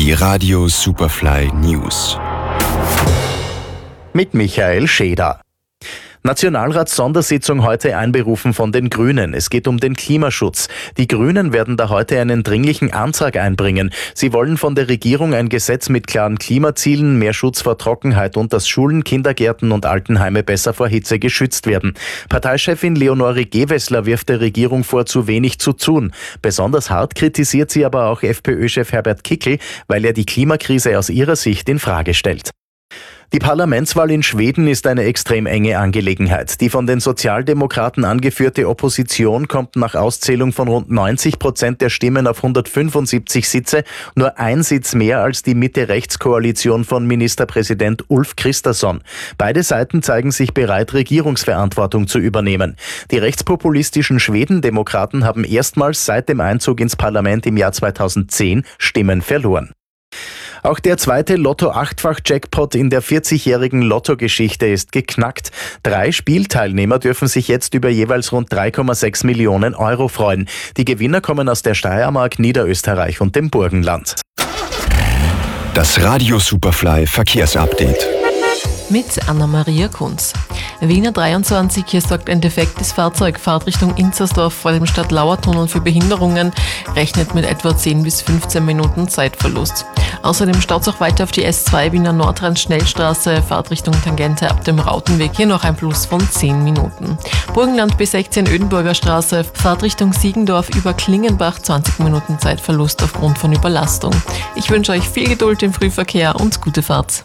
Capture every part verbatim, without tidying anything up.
Die Radio Superfly News. Mit Michael Scheder. Nationalrats-Sondersitzung heute einberufen von den Grünen. Es geht um den Klimaschutz. Die Grünen werden da heute einen dringlichen Antrag einbringen. Sie wollen von der Regierung ein Gesetz mit klaren Klimazielen, mehr Schutz vor Trockenheit und dass Schulen, Kindergärten und Altenheime besser vor Hitze geschützt werden. Parteichefin Leonore Gewessler wirft der Regierung vor, zu wenig zu tun. Besonders hart kritisiert sie aber auch FPÖ-Chef Herbert Kickl, weil er die Klimakrise aus ihrer Sicht in Frage stellt. Die Parlamentswahl in Schweden ist eine extrem enge Angelegenheit. Die von den Sozialdemokraten angeführte Opposition kommt nach Auszählung von rund neunzig Prozent der Stimmen auf hundertfünfundsiebzig Sitze, nur ein Sitz mehr als die Mitte-Rechts-Koalition von Ministerpräsident Ulf Kristersson. Beide Seiten zeigen sich bereit, Regierungsverantwortung zu übernehmen. Die rechtspopulistischen Schwedendemokraten haben erstmals seit dem Einzug ins Parlament im Jahr zweitausendzehn Stimmen verloren. Auch der zweite Lotto-Achtfach-Jackpot in der vierzigjährigen Lotto-Geschichte ist geknackt. Drei Spielteilnehmer dürfen sich jetzt über jeweils rund drei Komma sechs Millionen Euro freuen. Die Gewinner kommen aus der Steiermark, Niederösterreich und dem Burgenland. Das Radio Superfly Verkehrsupdate. Mit Anna-Maria Kunz. Wiener dreiundzwanzig, hier sorgt ein defektes Fahrzeug, Fahrtrichtung Inzersdorf vor dem Stadtlauer-Tunnel für Behinderungen, rechnet mit etwa zehn bis fünfzehn Minuten Zeitverlust. Außerdem staut es auch weiter auf die S zwei Wiener Nordrand-Schnellstraße, Fahrtrichtung Tangente ab dem Rautenweg, hier noch ein Plus von zehn Minuten. Burgenland B sechzehn Ödenburger Straße, Fahrtrichtung Siegendorf über Klingenbach, zwanzig Minuten Zeitverlust aufgrund von Überlastung. Ich wünsche euch viel Geduld im Frühverkehr und gute Fahrt.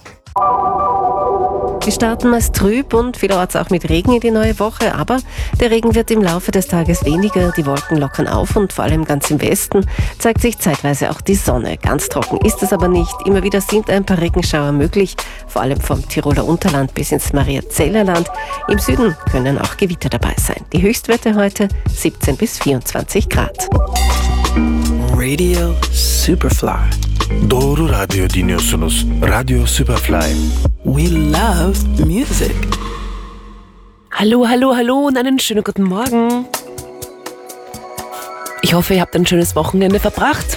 Wir starten meist trüb und vielerorts auch mit Regen in die neue Woche, aber der Regen wird im Laufe des Tages weniger, die Wolken lockern auf und vor allem ganz im Westen zeigt sich zeitweise auch die Sonne. Ganz trocken ist es aber nicht, immer wieder sind ein paar Regenschauer möglich, vor allem vom Tiroler Unterland bis ins Mariazeller Land. Im Süden können auch Gewitter dabei sein. Die Höchstwerte heute siebzehn bis vierundzwanzig Grad. Radio Superfly. Doğru radyo dinliyorsunuz. Radio Superfly. We love music. Hallo, hallo, hallo und einen schönen guten Morgen. Ich hoffe, ihr habt ein schönes Wochenende verbracht.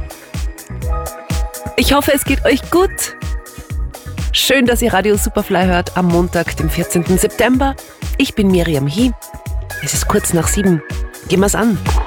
Ich hoffe, es geht euch gut. Schön, dass ihr Radio Superfly hört am Montag, dem vierzehnten September. Ich bin Miriam Hie. Es ist kurz nach sieben. Gehen wir's an.